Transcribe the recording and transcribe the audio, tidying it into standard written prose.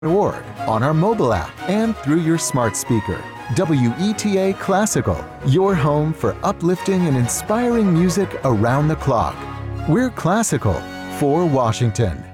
org, on our mobile app, and through your smart speaker. WETA Classical, your home for uplifting and inspiring music around the clock. We're classical for Washington.